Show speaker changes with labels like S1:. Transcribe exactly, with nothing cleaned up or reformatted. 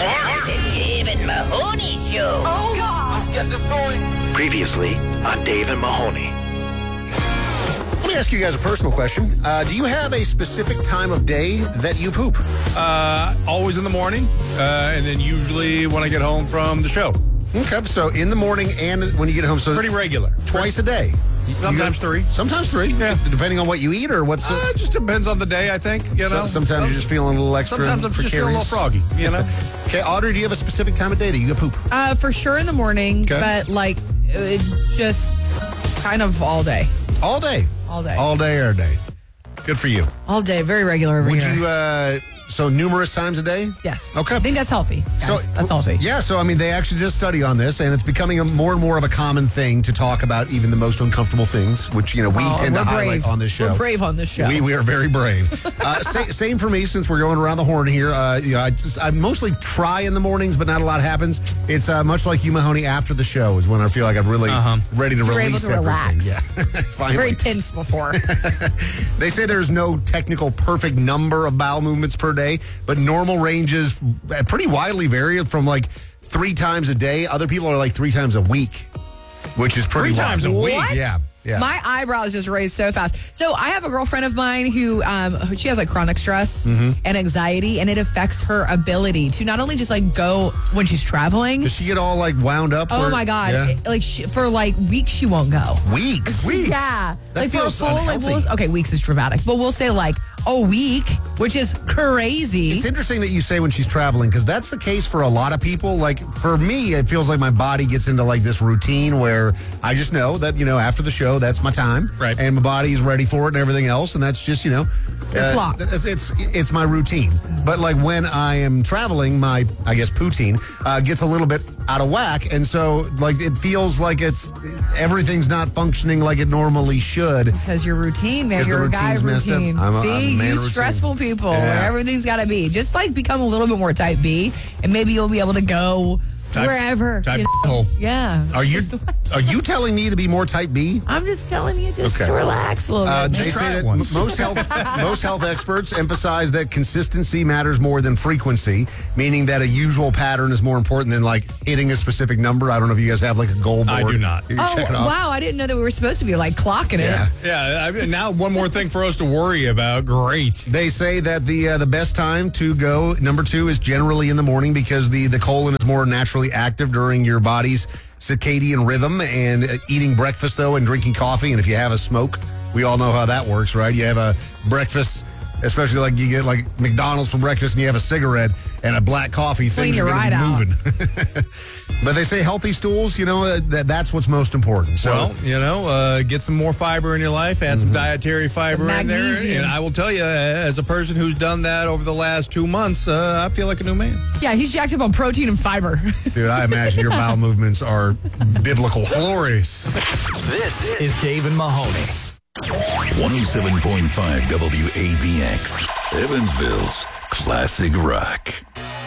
S1: The Dave and Mahoney Show.
S2: Oh, God. Let's get this going.
S3: Previously on Dave and Mahoney.
S4: Let me ask you guys a personal question. Uh, do you have a specific time of day that you poop?
S5: Uh, always in the morning, uh, and then usually when I get home from the show.
S4: Okay, so in the morning and when you get home. So
S5: Pretty regular.
S4: Twice a day.
S5: Sometimes
S4: You-
S5: three.
S4: Sometimes three.
S5: Yeah.
S4: Depending on what you eat or what's.
S5: Uh, it just depends on the day, I think. You
S4: so-
S5: know,
S4: sometimes
S5: Some-
S4: you're just feeling a little extra.
S5: Sometimes I'm just feeling a little
S4: precarious.
S5: froggy. You know.
S4: Okay, Audrey, do you have a specific time of day that you go poop?
S6: Uh, for sure in the morning,
S4: Okay.
S6: but like it just kind of all day.
S4: All day.
S6: All day.
S4: All day, every day. Good for you.
S6: All day, very regular over
S4: Would
S6: here.
S4: you? Uh, so numerous times a day?
S6: Yes.
S4: Okay.
S6: I think that's healthy. Guys.
S4: So
S6: that's healthy.
S4: Yeah, so I mean, they actually did a study on this, and it's becoming a more and more of a common thing to talk about even the most uncomfortable things, which you know we
S6: Oh,
S4: tend to
S6: we're
S4: highlight
S6: brave.
S4: on this show.
S6: We're brave on this show.
S4: We, we are very brave. uh, sa- same for me, since we're going around the horn here. Uh, you know, I, just, I mostly try in the mornings, but not a lot happens. It's uh, much like you, Mahoney. After the show is when I feel like I'm really
S5: Uh-huh.
S4: ready to
S6: You're able
S4: release
S6: to
S4: everything.
S6: relax.
S4: Yeah, finally.
S6: Very tense before.
S4: They say there's no technical perfect number of bowel movements per day, but normal ranges pretty widely vary from like three times a day. Other people are like three times a week, which is pretty
S5: Three times
S4: wild.
S5: a week?
S6: What?
S4: Yeah, yeah.
S6: My eyebrows just raised so fast. So I have a girlfriend of mine who, um, who- she has like chronic stress
S4: Mm-hmm.
S6: and anxiety, and it affects her ability to not only just like go when she's traveling.
S4: Does she get all like wound up?
S6: Oh
S4: where-
S6: my God!
S4: Yeah.
S6: It- like she, for like weeks she won't go.
S4: Weeks.
S6: Yeah,
S4: That
S6: like for a
S4: feels
S6: full like
S4: unhealthy.
S6: we'll, okay, weeks is dramatic, but we'll say like a week, which is crazy.
S4: It's interesting that you say when she's traveling, because that's the case for a lot of people. Like for me, it feels like my body gets into like this routine where I just know that, you know, after the show, that's my time.
S5: Right.
S4: And my body is ready for it and everything else. And that's just, you know,
S6: Your clock.
S4: It's, it's it's my routine. But like when I am traveling, my, I guess, poutine uh, gets a little bit out of whack. And so like it feels like it's everything's not functioning like it normally should.
S6: Because your routine, man,
S4: Because the
S6: you're a guy
S4: routine's messed up.
S6: routine.
S4: I'm a- I'm a
S6: See,
S4: man
S6: you
S4: routine.
S6: stressful people.
S4: Yeah.
S6: Everything's got to be. Just like become a little bit more type B, and maybe you'll be able to go
S5: Type-
S6: wherever.
S5: type
S6: you know?
S5: hole.
S6: Yeah.
S4: Are you are you telling me to be more type B?
S6: I'm just telling you, just
S4: Okay.
S6: relax a little
S4: Uh,
S6: bit.
S4: they
S5: Just try
S4: say
S5: it
S4: that
S5: once.
S4: m- most health most health experts emphasize that consistency matters more than frequency, meaning that a usual pattern is more important than like hitting a specific number. I don't know if you guys have like a goal board.
S5: I do not.
S4: You
S6: Oh,
S4: check it off.
S6: wow. I didn't know that we were supposed to be like clocking
S4: Yeah.
S6: it.
S5: Yeah. I mean, now one more thing for us to worry about. Great.
S4: They say that the uh, the best time to go, number two, is generally in the morning because the, the colon is more naturally active during your body's circadian rhythm. And uh, eating breakfast, though, and drinking coffee, and if you have a smoke, we all know how that works, right? You have a breakfast, especially like you get like McDonald's for breakfast and you have a cigarette and a black coffee,
S6: Clean
S4: things
S6: your
S4: are
S6: ride
S4: going
S6: out.
S4: to be moving. But they say healthy stools, you know, uh, that, that's what's most important. So
S5: Well, you know, uh, get some more fiber in your life, add some dietary fiber
S6: Some
S5: in there.
S6: magnesium.
S5: And I will tell you, as a person who's done that over the last two months, uh, I feel like a new man.
S6: Yeah, he's jacked up on protein and fiber.
S4: dude, I imagine your bowel movements are biblical. Glorious.
S2: This is Dave and Mahoney.
S7: one oh seven point five W A B X, Evansville's classic rock.